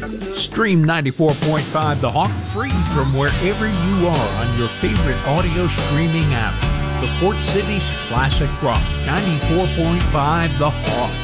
Stream 94.5 The Hawk free from wherever you are on your favorite audio streaming app. The Port City's classic rock, 94.5 The Hawk.